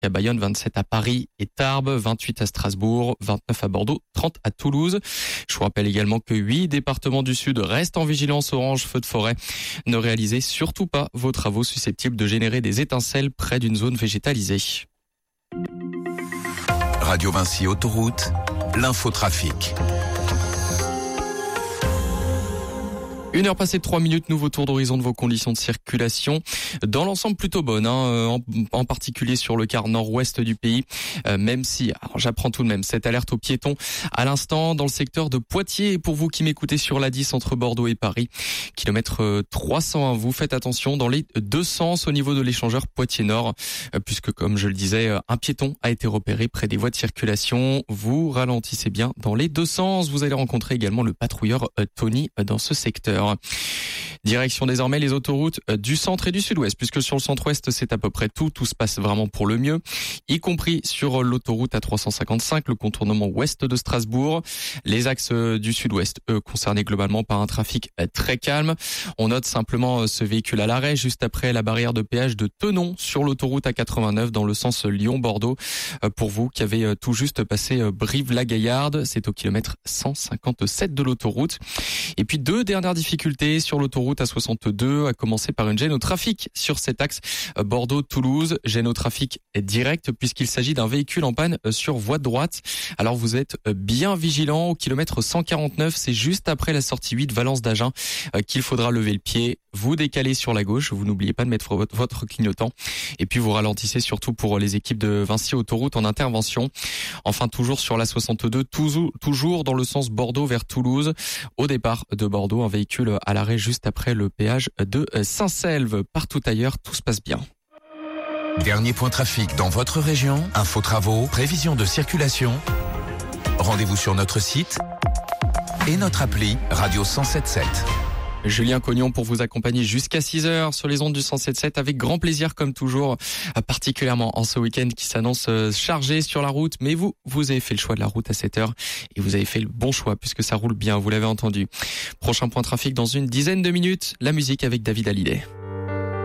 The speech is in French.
à Bayonne, 27 à Paris et Tarbes, 28 à Strasbourg, 29 à Bordeaux, 30 à Toulouse. Je vous rappelle également que 8 départements du Sud restent en vigilance orange feu de forêt. Ne réalisez surtout pas vos travaux susceptibles de générer des étincelles près d'une zone végétalisée. Radio Vinci Autoroute, l'infotrafic. 1h passée de 3 minutes, nouveau tour d'horizon de vos conditions de circulation. Dans l'ensemble, plutôt bonne, en particulier sur le quart nord-ouest du pays. Même si, alors j'apprends tout de même, cette alerte aux piétons à l'instant dans le secteur de Poitiers. Et pour vous qui m'écoutez sur l'A10 entre Bordeaux et Paris, kilomètre 301, vous faites attention dans les deux sens au niveau de l'échangeur Poitiers-Nord, puisque comme je le disais, un piéton a été repéré près des voies de circulation. Vous ralentissez bien dans les deux sens. Vous allez rencontrer également le patrouilleur Tony dans ce secteur. Direction désormais les autoroutes du centre et du sud-ouest, puisque sur le centre-ouest c'est à peu près tout se passe vraiment pour le mieux, y compris sur l'autoroute A355, le contournement ouest de Strasbourg. Les axes du sud-ouest, eux, concernés globalement par un trafic très calme. On note simplement ce véhicule à l'arrêt juste après la barrière de péage de Thonon sur l'autoroute A89 dans le sens Lyon-Bordeaux. Pour vous qui avez tout juste passé Brive-la-Gaillarde, c'est au kilomètre 157 de l'autoroute. Et puis deux dernières difficultés sur l'autoroute A62, à commencer par une gêne au trafic sur cet axe Bordeaux-Toulouse. Gêne au trafic direct puisqu'il s'agit d'un véhicule en panne sur voie de droite. Alors vous êtes bien vigilant au kilomètre 149, c'est juste après la sortie 8 Valence d'Agen qu'il faudra lever le pied. Vous décalez sur la gauche, vous n'oubliez pas de mettre votre clignotant. Et puis vous ralentissez surtout pour les équipes de Vinci Autoroute en intervention. Enfin toujours sur la 62, toujours dans le sens Bordeaux vers Toulouse. Au départ de Bordeaux, un véhicule à l'arrêt juste après le péage de Saint-Selve. Partout ailleurs, tout se passe bien. Dernier point trafic dans votre région, info travaux, prévision de circulation. Rendez-vous sur notre site et notre appli Radio 107.7. Julien Cognon pour vous accompagner jusqu'à 6h sur les ondes du 107.7 avec grand plaisir comme toujours, particulièrement en ce week-end qui s'annonce chargé sur la route. Mais vous avez fait le choix de la route à 7h et vous avez fait le bon choix puisque ça roule bien, vous l'avez entendu. Prochain point trafic dans une dizaine de minutes, la musique avec David Hallyday.